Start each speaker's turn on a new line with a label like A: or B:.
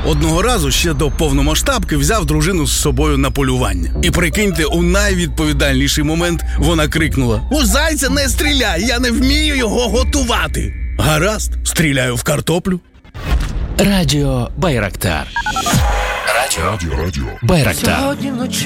A: Одного разу ще до повномасштабки взяв дружину з собою на полювання. І прикиньте, у найвідповідальніший момент вона крикнула: «У зайця не стріляй, я не вмію його готувати!» Гаразд, стріляю в картоплю.
B: Радіо Байрактар. Радіо Байрактар.